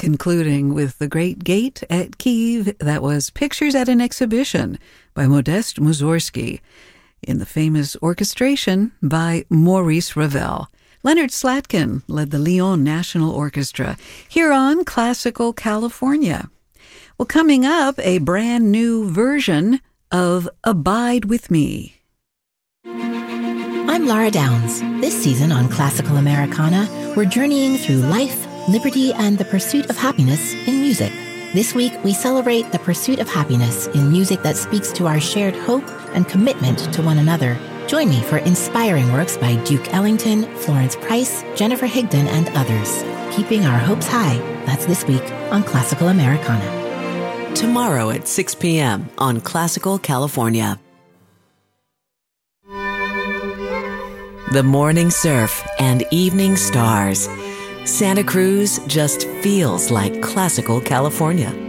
concluding with The Great Gate at Kyiv. That was Pictures at an Exhibition by Modest Mussorgsky, in the famous orchestration by Maurice Ravel. Leonard Slatkin led the Lyon National Orchestra here on Classical California. Well, coming up, a brand new version of Abide With Me. I'm Laura Downs. This season on Classical Americana, we're journeying through life, liberty, and the pursuit of happiness in music. This week, we celebrate the pursuit of happiness in music that speaks to our shared hope and commitment to one another. Join me for inspiring works by Duke Ellington, Florence Price, Jennifer Higdon, and others. Keeping our hopes high. That's this week on Classical Americana. Tomorrow at 6 p.m. on Classical California. The morning surf and evening stars. Santa Cruz just feels like Classical California.